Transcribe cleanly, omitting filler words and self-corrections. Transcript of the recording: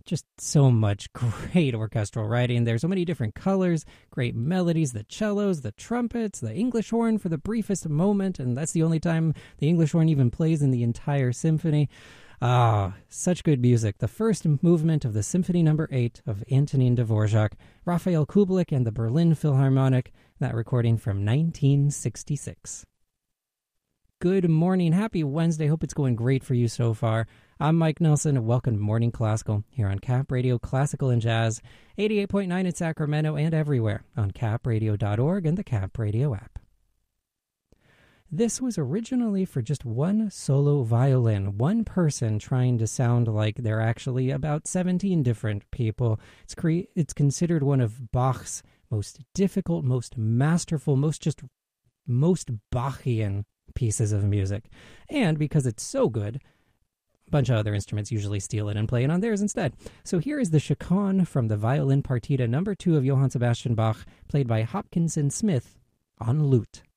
Just so much great orchestral writing. There's so many different colors, great melodies, the cellos, the trumpets, the English horn for the briefest moment, and that's the only time the English horn even plays in the entire symphony. Such good music. The first movement of the Symphony No. 8 of Antonin Dvorak, Raphael Kubelik and the Berlin Philharmonic, that recording from 1966. Good morning. Happy Wednesday. Hope it's going great for you so far. I'm Mike Nelson, and welcome to Morning Classical here on Cap Radio Classical and Jazz, 88.9 in Sacramento and everywhere on capradio.org and the Cap Radio app. This was originally for just one solo violin, one person trying to sound like they're actually about 17 different people. It's considered one of Bach's most difficult, most masterful, most Bachian pieces of music. And because it's so good, a bunch of other instruments usually steal it and play it on theirs instead. So here is the Chaconne from the Violin Partita No. 2 of Johann Sebastian Bach, played by Hopkinson Smith on lute.